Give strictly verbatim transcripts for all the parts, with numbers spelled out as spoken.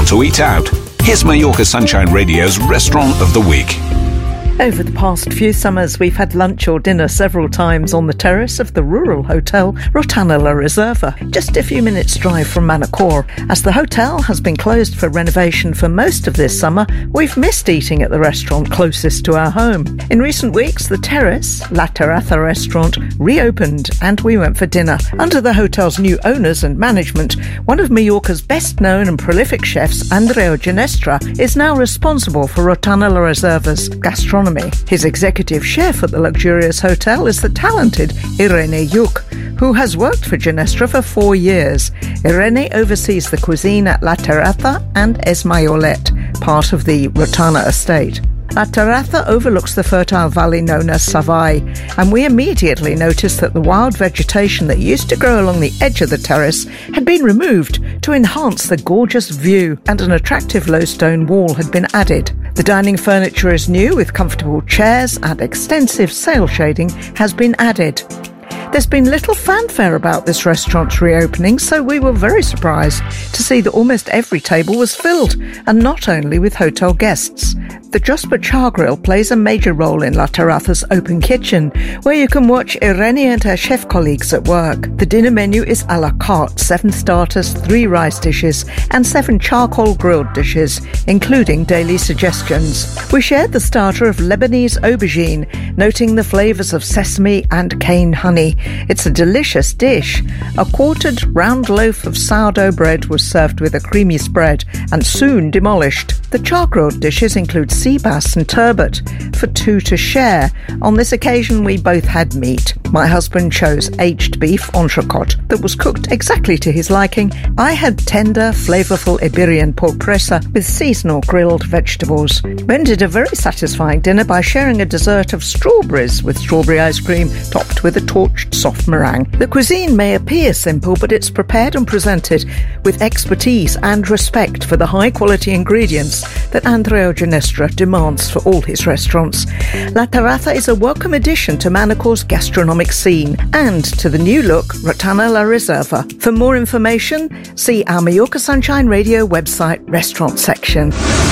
to eat out? Here's Mallorca Sunshine Radio's Restaurant of the Week. Over the past few summers, we've had lunch or dinner several times on the terrace of the rural hotel Rotana La Reserva, just a few minutes' drive from Manacor. As the hotel has been closed for renovation for most of this summer, we've missed eating at the restaurant closest to our home. In recent weeks, the terrace, La Terraza restaurant, reopened and we went for dinner. Under the hotel's new owners and management, one of Mallorca's best-known and prolific chefs, Andreu Ginestra, is now responsible for Rotana La Reserva's gastronomy. His executive chef at the luxurious hotel is the talented Irene Yuc, who has worked for Ginestra for four years. Irene oversees the cuisine at La Terraza and Es Maiolet, part of the Rotana estate. La Terraza overlooks the fertile valley known as Savai, and we immediately noticed that the wild vegetation that used to grow along the edge of the terrace had been removed to enhance the gorgeous view, and an attractive low stone wall had been added. The dining furniture is new with comfortable chairs, and extensive sail shading has been added. There's been little fanfare about this restaurant's reopening, so we were very surprised to see that almost every table was filled, and not only with hotel guests. The Jospa Char Grill plays a major role in La Terraza's open kitchen, where you can watch Irene and her chef colleagues at work. The dinner menu is a la carte, seven starters, three rice dishes, and seven charcoal grilled dishes, including daily suggestions. We shared the starter of Lebanese aubergine, noting the flavours of sesame and cane honey. It's a delicious dish. A quartered round loaf of sourdough bread was served with a creamy spread and soon demolished. The char-grilled dishes include sea bass and turbot for two to share. On this occasion, we both had meat. My husband chose aged beef entrecôte that was cooked exactly to his liking. I had tender, flavourful Iberian pork presa with seasonal grilled vegetables. We ended a very satisfying dinner by sharing a dessert of strawberries with strawberry ice cream topped with a torched soft meringue. The cuisine may appear simple, but it's prepared and presented with expertise and respect for the high-quality ingredients that Andreu Ginestra demands for all his restaurants. La Terraza is a welcome addition to Manacor's gastronomic scene and to the new look Rotana La Reserva. For more information, see our Mallorca Sunshine Radio website restaurant section.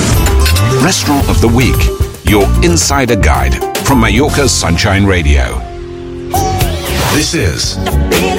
Restaurant of the Week, your insider guide from Mallorca Sunshine Radio. This is